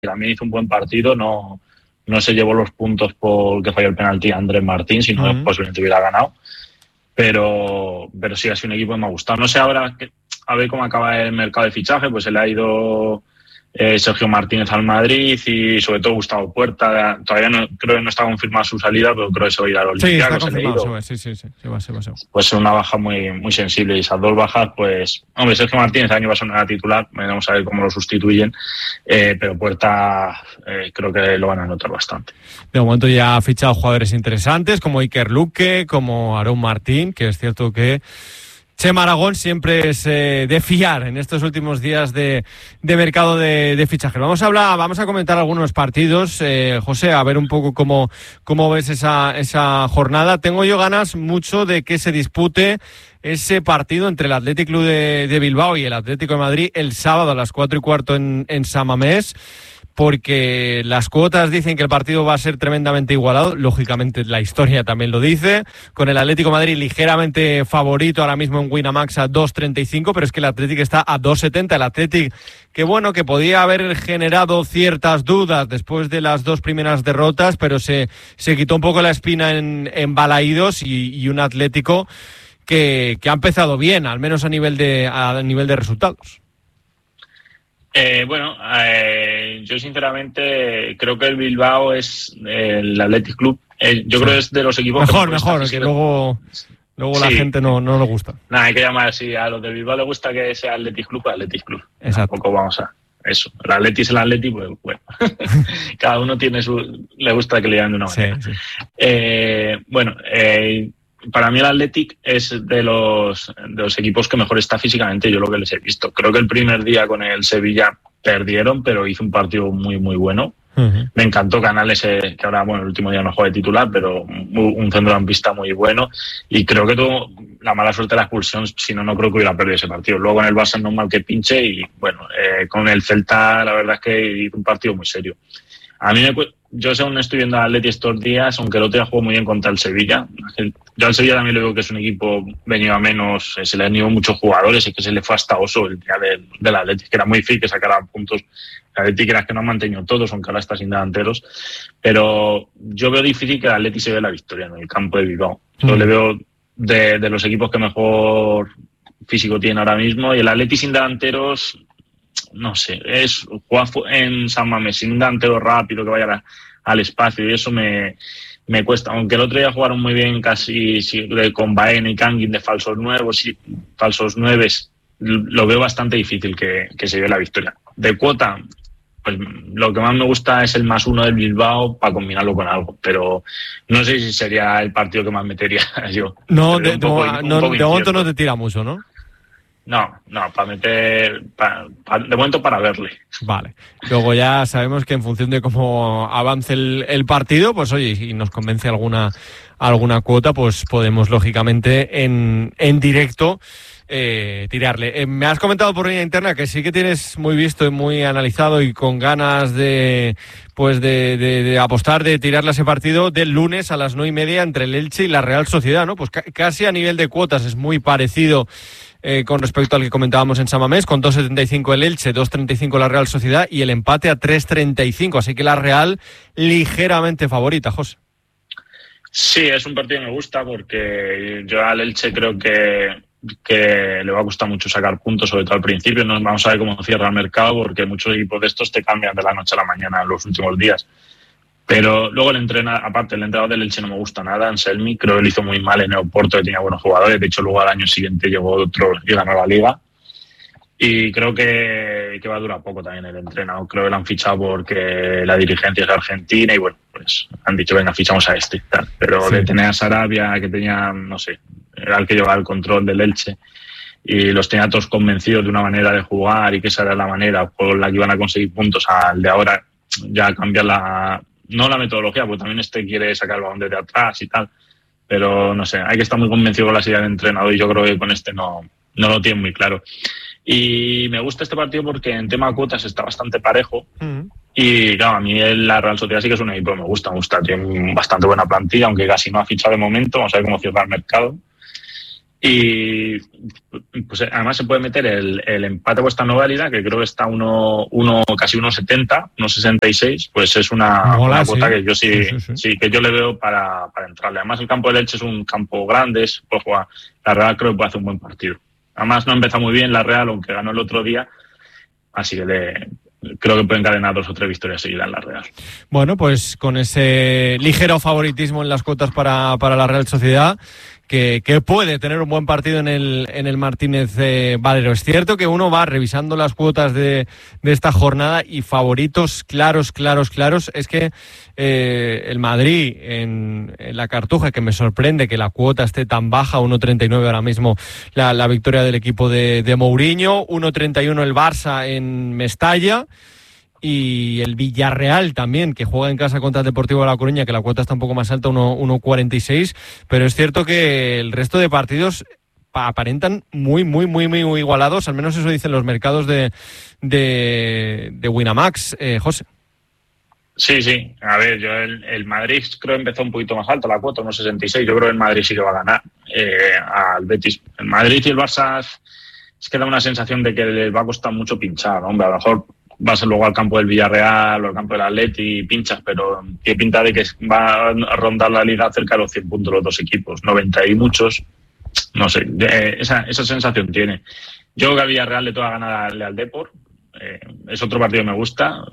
también hizo un buen partido, no se llevó los puntos porque falló el penalti a Andrés Martín, si no posiblemente hubiera ganado. Pero sí, ha sido un equipo que me ha gustado. No sé ahora a ver cómo acaba el mercado de fichaje, pues se le ha ido Sergio Martínez al Madrid y sobre todo Gustavo Puerta. Todavía creo que no está confirmada su salida, pero creo que se va a ir al Olympiacos. Sí, está confirmado, se va. Pues es una baja muy, muy sensible, y esas dos bajas, pues, hombre, Sergio Martínez el año pasado no era titular, vamos a ver cómo lo sustituyen, pero Puerta creo que lo van a notar bastante. De momento ya ha fichado jugadores interesantes como Iker Luque, como Aarón Martín, que es cierto que Chema Aragón siempre es de fiar en estos últimos días de mercado de fichaje. Vamos a comentar algunos partidos, José, a ver un poco cómo ves esa jornada. Tengo yo ganas mucho de que se dispute ese partido entre el Athletic Club de Bilbao y el Atlético de Madrid el sábado a las 4:15 en San Mamés, porque las cuotas dicen que el partido va a ser tremendamente igualado. Lógicamente la historia también lo dice, con el Atlético de Madrid ligeramente favorito ahora mismo en Winamax a 2.35, pero es que el Athletic está a 2.70. El Athletic, que podía haber generado ciertas dudas después de las dos primeras derrotas, pero se quitó un poco la espina en Balaídos, y un Atlético que ha empezado bien, al menos a nivel de resultados. Yo sinceramente creo que el Bilbao es el Athletic Club. Yo creo que es de los equipos mejor, que luego la gente no le gusta. Nada, hay que llamar así. A los de Bilbao le gusta que sea Athletic Club. Exacto. Tampoco vamos a eso. El Athletic es el Athletic, pues bueno. Cada uno tiene le gusta que le llamen de una manera. Sí. Para mí el Athletic es de los equipos que mejor está físicamente, yo lo que les he visto. Creo que el primer día con el Sevilla perdieron, pero hizo un partido muy, muy bueno. Uh-huh. Me encantó Canales, que ahora, el último día no juega de titular, pero un centrocampista muy bueno. Y creo que tuvo la mala suerte de la expulsión, si no creo que hubiera perdido ese partido. Luego con el Barça es normal que pinche y, con el Celta la verdad es que hizo un partido muy serio. A mí yo según estoy viendo al Atleti estos días, aunque el otro día jugó muy bien contra el Sevilla. Yo al Sevilla también le veo que es un equipo venido a menos, se le han ido muchos jugadores, y que se le fue hasta Oso el día del Atleti, que era muy difícil que sacara puntos. El Atleti que era que no han mantenido todos, aunque ahora está sin delanteros. Pero yo veo difícil que el Atleti se vea la victoria en el campo de Bilbao. Yo le veo de los equipos que mejor físico tiene ahora mismo, y el Atleti sin delanteros, no sé, jugar en San Mamés sin un delantero rápido que vaya al espacio, y eso me cuesta. Aunque el otro día jugaron muy bien casi con Baena y Kangin de falsos nueves, lo veo bastante difícil que se lleve la victoria. De cuota, pues lo que más me gusta es el +1 del Bilbao para combinarlo con algo, pero no sé si sería el partido que más metería yo. No, de momento no te tira mucho, ¿no? No, para meter, de momento para verle. Vale. Luego ya sabemos que en función de cómo avance el partido, pues oye, si nos convence alguna cuota, pues podemos lógicamente en directo tirarle. Me has comentado por línea interna que sí que tienes muy visto y muy analizado y con ganas de apostar, de tirarle a ese partido del lunes a las 9:30 entre el Elche y la Real Sociedad, ¿no? Pues casi a nivel de cuotas es muy parecido con respecto al que comentábamos en San Mamés, con 2.75 el Elche, 2.35 la Real Sociedad y el empate a 3.35, así que la Real ligeramente favorita, José. Sí, es un partido que me gusta porque yo al Elche creo que le va a costar mucho sacar puntos, sobre todo al principio. No vamos a ver cómo cierra el mercado, porque muchos equipos de estos te cambian de la noche a la mañana en los últimos días. Pero luego el entrenador del Elche no me gusta nada, Anselmi, creo que lo hizo muy mal en el Oporto, que tenía buenos jugadores. De hecho, luego al año siguiente llegó otro y ganó la Liga. Y creo que va a durar poco también el entrenador. Creo que lo han fichado porque la dirigencia es argentina y pues han dicho, venga, fichamos a este y tal. Pero sí, de tener a Sarabia, que tenía, no sé, era el que llevaba el control del Elche, y los tenía todos convencidos de una manera de jugar y que esa era la manera con la que iban a conseguir puntos, al de ahora ya cambiar no la metodología, porque también quiere sacar el balón desde atrás y tal, pero no sé, hay que estar muy convencido con la idea del entrenador, y yo creo que con no lo tiene muy claro. Y me gusta este partido porque en tema cuotas está bastante parejo. Y claro, a mí la Real Sociedad sí que es un equipo que me gusta, tiene bastante buena plantilla, aunque casi no ha fichado de momento. Vamos a ver cómo cierra el mercado. Y pues además se puede meter el empate vuestra no válida, que creo que está casi 1,70, 1,66, pues es una cuota que yo sí que yo le veo para entrarle. Además el campo de Elche es un campo grande, pues la Real creo que puede hacer un buen partido. Además no empezó muy bien la Real, aunque ganó el otro día, así que creo que pueden encadenar 2 o 3 victorias seguidas en la Real. Bueno, pues con ese ligero favoritismo en las cuotas para la Real Sociedad, que puede tener un buen partido en el Martínez Valero. Es cierto que uno va revisando las cuotas de esta jornada y favoritos claros. Es que el Madrid en la Cartuja, que me sorprende que la cuota esté tan baja, 1,39 ahora mismo la victoria del equipo de Mourinho, 1,31 el Barça en Mestalla. Y el Villarreal también, que juega en casa contra el Deportivo de La Coruña, que la cuota está un poco más alta, 1,46. Pero es cierto que el resto de partidos aparentan muy igualados, al menos eso dicen los mercados de Winamax. José. Sí. A ver, yo el Madrid creo que empezó un poquito más alto la cuota, 1,66. Yo creo que el Madrid sí que va a ganar al Betis. El Madrid y el Barça es que da una sensación de que les va a costar mucho pinchar, hombre. A lo mejor vas luego al campo del Villarreal o al campo del Atleti y pinchas, pero tiene pinta de que va a rondar la liga cerca de los 100 puntos los dos equipos, 90 y muchos, no sé, esa sensación tiene. Yo creo que al Villarreal le toca ganar al Depor, es otro partido que me gusta,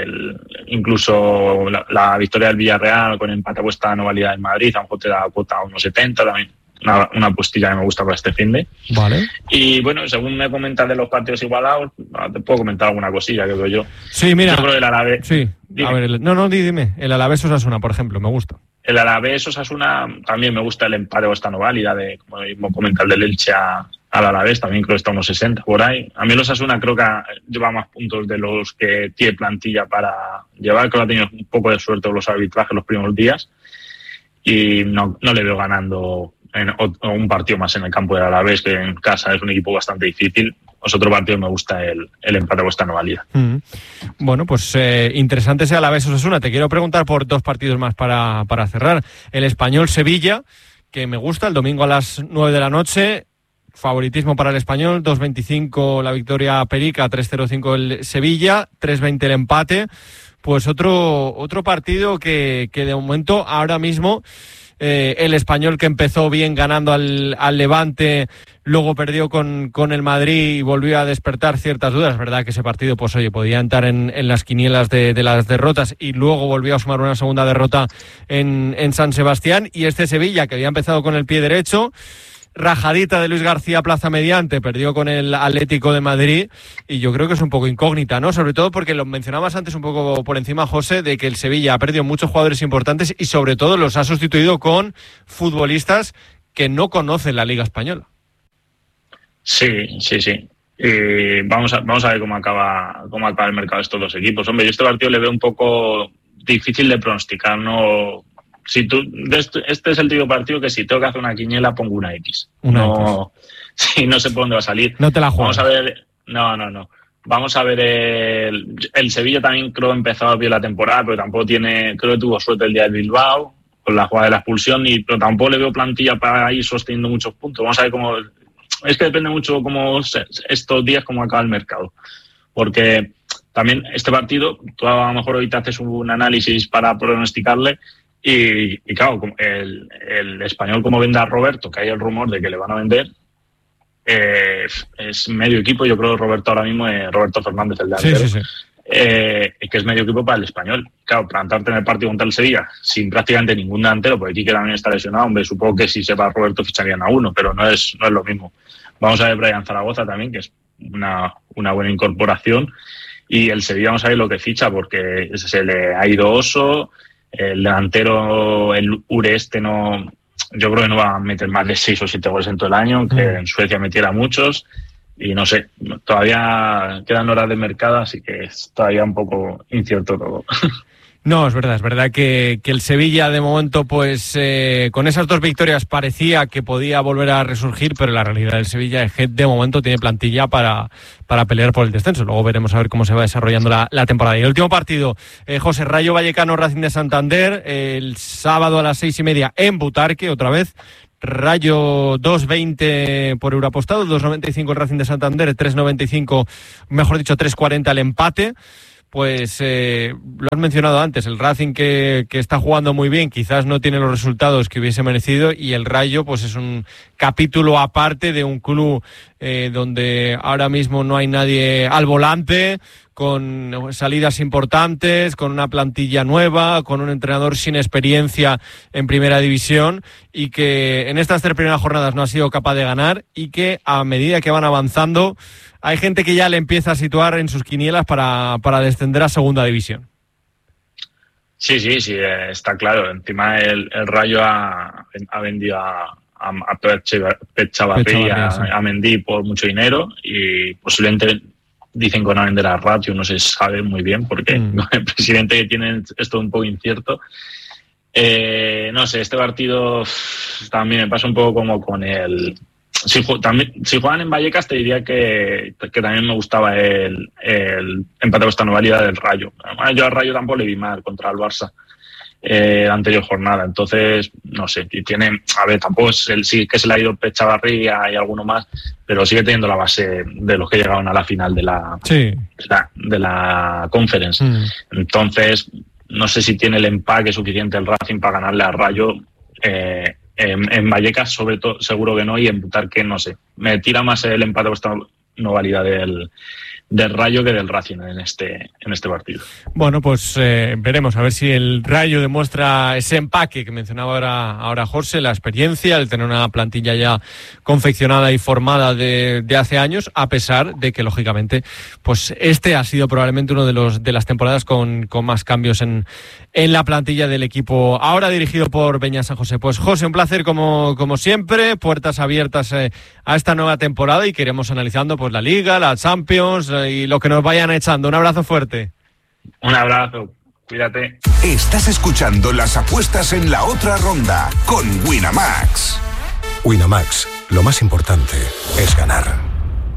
incluso la victoria del Villarreal con empate puesta no válida en Madrid, a lo mejor te da cuota a 1,70 también. Una apostilla que me gusta para este finde. Vale. Y bueno, según me comentas de los partidos igualados, te puedo comentar alguna cosilla que veo yo. Sí, mira. Yo creo el Alavés. Sí. Dime. A ver, dime. El Alavés Osasuna, por ejemplo, me gusta. El Alavés Osasuna también me gusta el empate o esta no válida, como mismo comenta el del Elche al Alavés, también creo que está 1,60 por ahí. A mí el Osasuna creo que lleva más puntos de los que tiene plantilla para llevar, creo que ha tenido un poco de suerte con los arbitrajes los primeros días y no le veo ganando un partido más en el campo del Alavés, que en casa es un equipo bastante difícil. Pues otro partido me gusta el empate vuestra no válida. Bueno, pues interesante ese Alavés Osasuna. Te quiero preguntar por 2 partidos más para cerrar. El Español Sevilla, que me gusta, el domingo a las 9 de la noche. Favoritismo para el Español, 2,25 la victoria Perica, 3,05 el Sevilla, 3,20 el empate. Pues otro partido que de momento ahora mismo el Español, que empezó bien ganando al Levante, luego perdió con el Madrid y volvió a despertar ciertas dudas. Es verdad que ese partido, pues oye, podía entrar en las quinielas de las derrotas y luego volvió a sumar una segunda derrota en San Sebastián. Y este Sevilla, que había empezado con el pie derecho, rajadita de Luis García plaza mediante, perdió con el Atlético de Madrid y yo creo que es un poco incógnita, ¿no? Sobre todo porque lo mencionabas antes un poco por encima, José, de que el Sevilla ha perdido muchos jugadores importantes y sobre todo los ha sustituido con futbolistas que no conocen la Liga Española. Sí. Y vamos a ver cómo acaba el mercado de estos dos equipos. Hombre, yo este partido le veo un poco difícil de pronosticar, ¿no? Si este es el tipo de partido que si tengo que hacer una quiniela pongo una X. No sé por dónde va a salir. No te la juegas. Vamos a ver. No. Vamos a ver el Sevilla también creo que empezado bien la temporada, pero tampoco creo que tuvo suerte el día del Bilbao con la jugada de la expulsión, pero tampoco le veo plantilla para ir sosteniendo muchos puntos. Vamos a ver cómo. Es que depende mucho cómo estos días cómo acaba el mercado. Porque también este partido, tú a lo mejor ahorita haces un análisis para pronosticarle. Y claro, el Español, como vende a Roberto, que hay el rumor de que le van a vender, es medio equipo. Yo creo que Roberto ahora mismo es Roberto Fernández, el de Alcero, sí. Que es medio equipo para el Español. Claro, plantarte en el partido contra el Sevilla sin prácticamente ningún delantero, porque Quique también está lesionado. Hombre, supongo que si se va Roberto ficharían a uno, pero no es lo mismo. Vamos a ver Brian Zaragoza también, que es una buena incorporación. Y el Sevilla, vamos a ver lo que ficha, porque se le ha ido Oso. El delantero, el Ureste, yo creo que no va a meter más de 6 o 7 goles en todo el año, que en Suecia metiera muchos. Y no sé, todavía quedan horas de mercado, así que es todavía un poco incierto todo. No, es verdad que el Sevilla de momento, pues con esas 2 victorias parecía que podía volver a resurgir, pero la realidad del Sevilla es que de momento tiene plantilla para pelear por el descenso. Luego veremos a ver cómo se va desarrollando la temporada. Y el último partido, José, Rayo Vallecano Racing de Santander, el sábado a las 6:30 en Butarque, otra vez. Rayo 2.20 por euro apostado, 2.95 el Racing de Santander, 3.95, mejor dicho 3.40 el empate. Pues lo has mencionado antes, el Racing que está jugando muy bien, quizás no tiene los resultados que hubiese merecido, y el Rayo pues es un capítulo aparte de un club donde ahora mismo no hay nadie al volante, con salidas importantes, con una plantilla nueva, con un entrenador sin experiencia en primera división, y que en estas 3 primeras jornadas no ha sido capaz de ganar, y que a medida que van avanzando hay gente que ya le empieza a situar en sus quinielas para descender a segunda división. Sí, está claro. Encima el Rayo ha vendido a Petxavarri, a Mendy por mucho dinero, y posiblemente dicen que van a vender a Ratio, no se sabe muy bien porque el presidente que tiene esto un poco incierto. No sé, este partido también me pasa un poco como con el... Si juegan en Vallecas, te diría que también me gustaba el empate a esta no válida del Rayo. Además, yo al Rayo tampoco le vi mal contra el Barça la anterior jornada. Entonces, no sé, y tiene, a ver, tampoco es sí que se le ha ido Petxavarri y alguno más, pero sigue teniendo la base de los que llegaron a la final de la Conference. Entonces, no sé si tiene el empaque suficiente el Racing para ganarle al Rayo. En Vallecas, sobre todo, seguro que no, y en Butarque, no sé. Me tira más el empate o esta no válida del Rayo que del Racing en este partido. Bueno, pues veremos a ver si el Rayo demuestra ese empaque que mencionaba ahora José, la experiencia, el tener una plantilla ya confeccionada y formada de hace años, a pesar de que, lógicamente, pues este ha sido probablemente uno de las temporadas con más cambios en la plantilla del equipo ahora dirigido por Beñat San José. Pues José, un placer como siempre, puertas abiertas a esta nueva temporada, y que iremos analizando pues la Liga, la Champions y lo que nos vayan echando. Un abrazo fuerte. Un abrazo, cuídate. Estás escuchando las apuestas en la otra ronda con Winamax. Winamax, lo más importante es ganar.